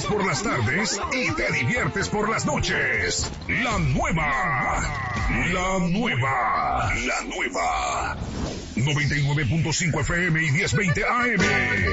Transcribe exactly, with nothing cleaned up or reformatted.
trabajas por las tardes y te diviertes por las noches. La nueva. La nueva. La nueva. noventa y nueve punto cinco F M y diez veinte A M.